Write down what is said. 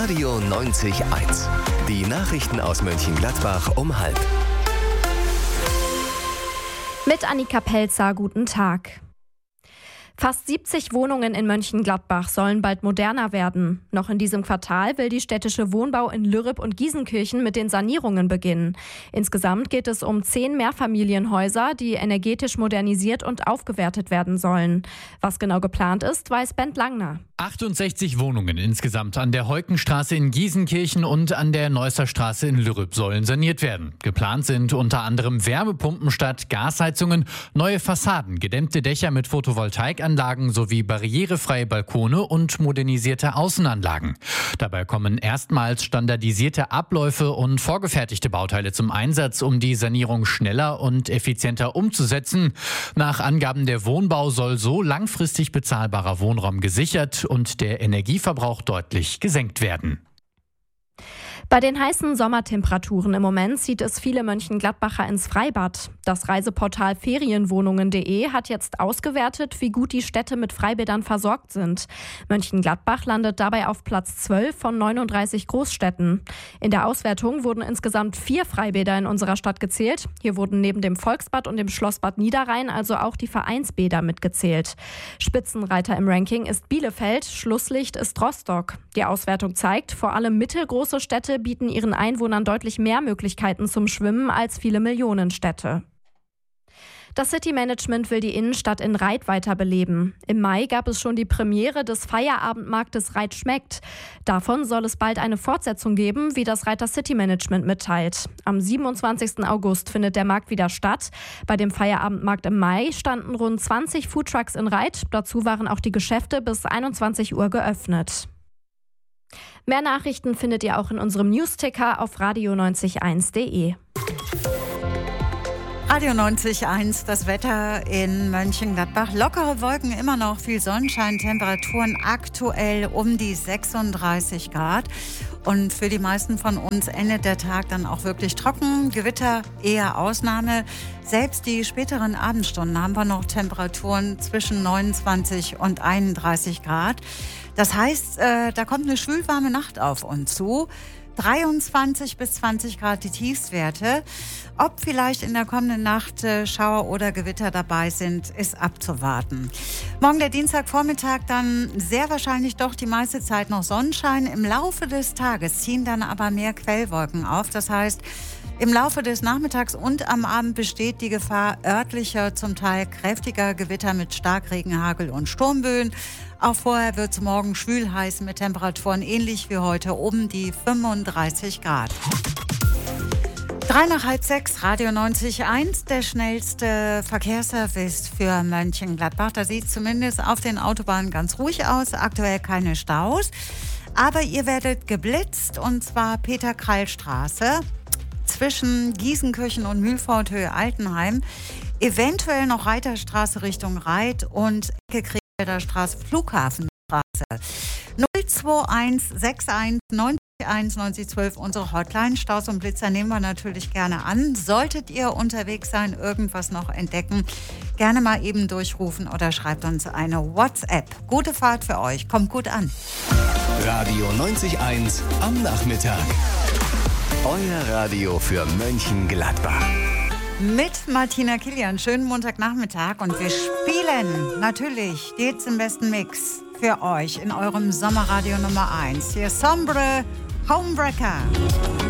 Radio 90.1. Die Nachrichten aus Mönchengladbach um 12:30. Mit Annika Pelzer, guten Tag. Fast 70 Wohnungen in Mönchengladbach sollen bald moderner werden. Noch in diesem Quartal will die städtische Wohnbau in Lürrep und Giesenkirchen mit den Sanierungen beginnen. Insgesamt geht es um 10 Mehrfamilienhäuser, die energetisch modernisiert und aufgewertet werden sollen. Was genau geplant ist, weiß Bent Langner. 68 Wohnungen insgesamt an der Heukenstraße in Giesenkirchen und an der Neusser Straße in Lürrep sollen saniert werden. Geplant sind unter anderem Wärmepumpen statt Gasheizungen, neue Fassaden, gedämmte Dächer mit Photovoltaikanlagen sowie barrierefreie Balkone und modernisierte Außenanlagen. Dabei kommen erstmals standardisierte Abläufe und vorgefertigte Bauteile zum Einsatz, um die Sanierung schneller und effizienter umzusetzen. Nach Angaben der Wohnbau soll so langfristig bezahlbarer Wohnraum gesichert und der Energieverbrauch deutlich gesenkt werden. Bei den heißen Sommertemperaturen im Moment zieht es viele Mönchengladbacher ins Freibad. Das Reiseportal Ferienwohnungen.de hat jetzt ausgewertet, wie gut die Städte mit Freibädern versorgt sind. Mönchengladbach landet dabei auf Platz 12 von 39 Großstädten. In der Auswertung wurden insgesamt 4 Freibäder in unserer Stadt gezählt. Hier wurden neben dem Volksbad und dem Schlossbad Niederrhein also auch die Vereinsbäder mitgezählt. Spitzenreiter im Ranking ist Bielefeld, Schlusslicht ist Rostock. Die Auswertung zeigt, vor allem mittelgroße Städte bieten ihren Einwohnern deutlich mehr Möglichkeiten zum Schwimmen als viele Millionenstädte. Das City-Management will die Innenstadt in Reit weiterbeleben. Im Mai gab es schon die Premiere des Feierabendmarktes Reit schmeckt. Davon soll es bald eine Fortsetzung geben, wie das Reiter City-Management mitteilt. Am 27. August findet der Markt wieder statt. Bei dem Feierabendmarkt im Mai standen rund 20 Foodtrucks in Reit. Dazu waren auch die Geschäfte bis 21 Uhr geöffnet. Mehr Nachrichten findet ihr auch in unserem Newsticker auf radio901.de. Radio 90.1, das Wetter in Mönchengladbach. Lockere Wolken, immer noch viel Sonnenschein, Temperaturen aktuell um die 36 Grad. Und für die meisten von uns endet der Tag dann auch wirklich trocken. Gewitter eher Ausnahme. Selbst die späteren Abendstunden haben wir noch Temperaturen zwischen 29 und 31 Grad. Das heißt, da kommt eine schwülwarme Nacht auf uns zu. 23 bis 20 Grad die Tiefstwerte. Ob vielleicht in der kommenden Nacht Schauer oder Gewitter dabei sind, ist abzuwarten. Morgen der Dienstagvormittag dann sehr wahrscheinlich doch die meiste Zeit noch Sonnenschein. Im Laufe des Tages ziehen dann aber mehr Quellwolken auf. Das heißt, im Laufe des Nachmittags und am Abend besteht die Gefahr örtlicher, zum Teil kräftiger Gewitter mit Starkregen, Hagel und Sturmböen. Auch vorher wird es morgen schwül heiß mit Temperaturen ähnlich wie heute um die 35 Grad. 5:03, Radio 90.1, der schnellste Verkehrsservice für Mönchengladbach. Da sieht es zumindest auf den Autobahnen ganz ruhig aus, aktuell keine Staus. Aber ihr werdet geblitzt, und zwar Peter-Krall-Straße zwischen Giesenkirchen und Mühlfort-Höhe Altenheim. Eventuell noch Reiterstraße Richtung Reit und Ecke Krefelder Straße, Flughafenstraße. 021 61 90 9012, unsere Hotline. Staus und Blitzer nehmen wir natürlich gerne an. Solltet ihr unterwegs sein, irgendwas noch entdecken, gerne mal eben durchrufen oder schreibt uns eine WhatsApp. Gute Fahrt für euch, kommt gut an. Radio 90.1 am Nachmittag. Euer Radio für Mönchengladbach. Mit Martina Kilian, schönen Montagnachmittag, und wir spielen natürlich geht's im besten Mix für euch in eurem Sommerradio Nummer 1. Hier Sombre Homebreaker.